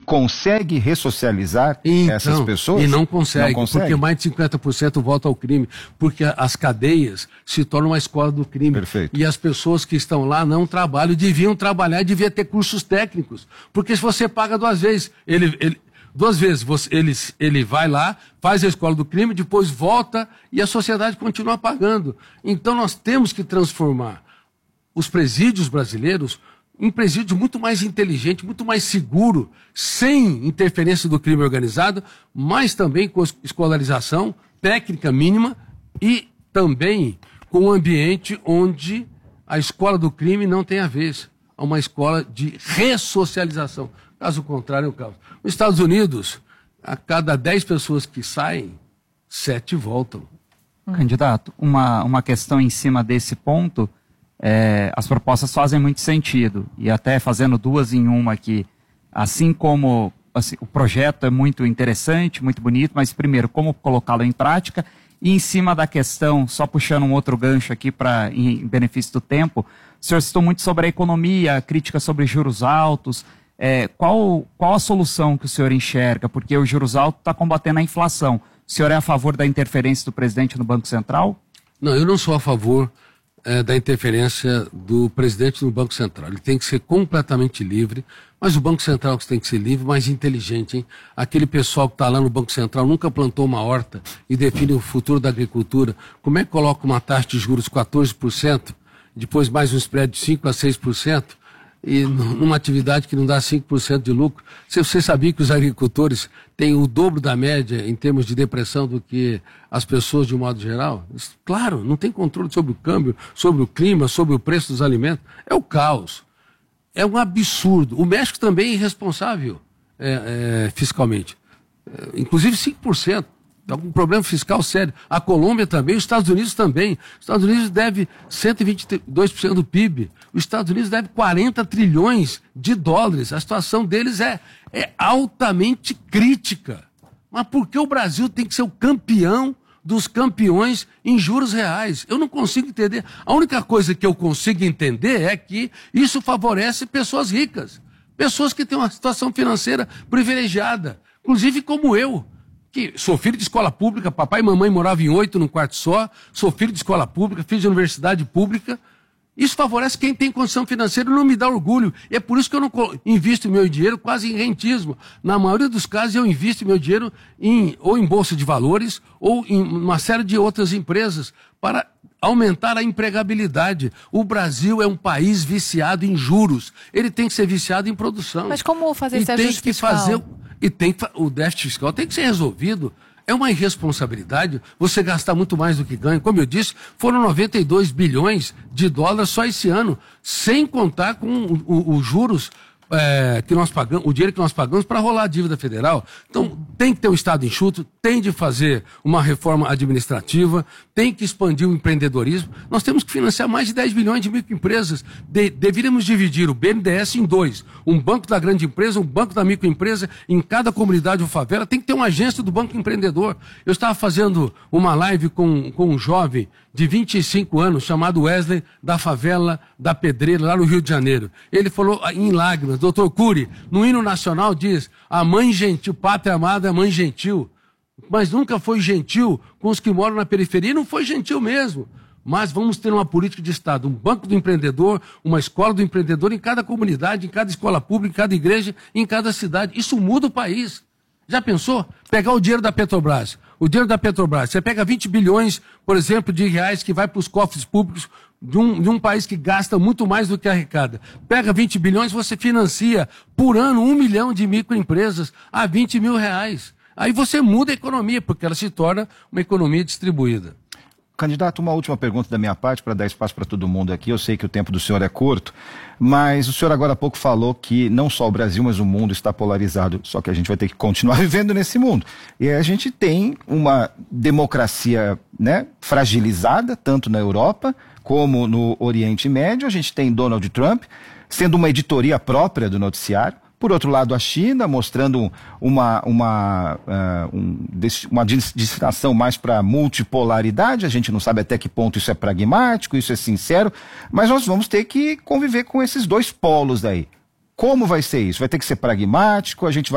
consegue ressocializar essas pessoas? E não consegue, porque mais de 50% volta ao crime, porque as cadeias se tornam uma escola do crime. Perfeito. E as pessoas que estão lá não trabalham, deviam trabalhar, devia ter cursos técnicos, porque se você paga duas vezes, ele vai lá, faz a escola do crime, depois volta e a sociedade continua pagando. Então nós temos que transformar os presídios brasileiros um presídio muito mais inteligente, muito mais seguro, sem interferência do crime organizado, mas também com escolarização técnica mínima e também com um ambiente onde a escola do crime não tem a vez. É uma escola de ressocialização. Caso contrário, é o caos. Nos Estados Unidos, a cada 10 pessoas que saem, 7 voltam. Candidato, uma questão em cima desse ponto... as propostas fazem muito sentido, e até fazendo duas em uma aqui, assim como o projeto é muito interessante, muito bonito, mas primeiro, como colocá-lo em prática, e em cima da questão, só puxando um outro gancho aqui em benefício do tempo, o senhor citou muito sobre a economia, a crítica sobre juros altos, qual a solução que o senhor enxerga? Porque os juros altos estão combatendo a inflação. O senhor é a favor da interferência do presidente no Banco Central? Não, eu não sou a favor da interferência do presidente no Banco Central. Ele tem que ser completamente livre, mas o Banco Central tem que ser livre, mas inteligente, hein? Aquele pessoal que está lá no Banco Central nunca plantou uma horta e define o futuro da agricultura. Como é que coloca uma taxa de juros 14%, depois mais um spread de 5% a 6%, e numa atividade que não dá 5% de lucro? Você sabia que os agricultores têm o dobro da média em termos de depressão do que as pessoas de um modo geral? Claro, não tem controle sobre o câmbio, sobre o clima, sobre o preço dos alimentos. É o caos. É um absurdo. O México também é irresponsável fiscalmente. Inclusive 5%. Algum problema fiscal sério. A Colômbia também, os Estados Unidos também. Os Estados Unidos deve 122% do PIB. Os Estados Unidos deve 40 trilhões de dólares. A situação deles é altamente crítica. Mas por que o Brasil tem que ser o campeão dos campeões em juros reais? Eu não consigo entender. A única coisa que eu consigo entender é que isso favorece pessoas ricas. Pessoas que têm uma situação financeira privilegiada. Inclusive como eu. Que sou filho de escola pública, papai e mamãe moravam em 8 num quarto só, sou filho de escola pública, filho de universidade pública. Isso favorece quem tem condição financeira e não me dá orgulho. E é por isso que eu não invisto meu dinheiro quase em rentismo. Na maioria dos casos eu invisto meu dinheiro ou em bolsa de valores ou em uma série de outras empresas para aumentar a empregabilidade. O Brasil é um país viciado em juros. Ele tem que ser viciado em produção. Mas como fazer esse ajuste fiscal? O déficit fiscal tem que ser resolvido. É uma irresponsabilidade você gastar muito mais do que ganha. Como eu disse, foram 92 bilhões de dólares só esse ano, sem contar com os juros que nós pagamos, o dinheiro que nós pagamos para rolar a dívida federal. Então, tem que ter um Estado enxuto, tem de fazer uma reforma administrativa, tem que expandir o empreendedorismo. Nós temos que financiar mais de 10 bilhões de microempresas. Deveríamos dividir o BNDES em dois. Um banco da grande empresa, um banco da microempresa. Em cada comunidade ou favela tem que ter uma agência do Banco Empreendedor. Eu estava fazendo uma live com um jovem de 25 anos, chamado Wesley, da favela da Pedreira, lá no Rio de Janeiro. Ele falou em lágrimas: doutor Cury, no hino nacional diz, a mãe gentil, pátria amada é mãe gentil, mas nunca foi gentil com os que moram na periferia, não foi gentil mesmo. Mas vamos ter uma política de Estado, um banco do empreendedor, uma escola do empreendedor em cada comunidade, em cada escola pública, em cada igreja, em cada cidade. Isso muda o país. Já pensou? Pegar o dinheiro da Petrobras. O dinheiro da Petrobras. Você pega 20 bilhões, por exemplo, de reais que vai para os cofres públicos de um país que gasta muito mais do que arrecada. Pega 20 bilhões, você financia por ano 1 milhão de microempresas a 20 mil reais. Aí você muda a economia, porque ela se torna uma economia distribuída. Candidato, uma última pergunta da minha parte para dar espaço para todo mundo aqui. Eu sei que o tempo do senhor é curto, mas o senhor agora há pouco falou que não só o Brasil, mas o mundo está polarizado. Só que a gente vai ter que continuar vivendo nesse mundo. E a gente tem uma democracia, né, fragilizada, tanto na Europa como no Oriente Médio. A gente tem Donald Trump sendo uma editoria própria do noticiário. Por outro lado, a China mostrando uma destinação mais para multipolaridade. A gente não sabe até que ponto isso é pragmático, isso é sincero, mas nós vamos ter que conviver com esses dois polos aí. Como vai ser isso? Vai ter que ser pragmático? A gente vai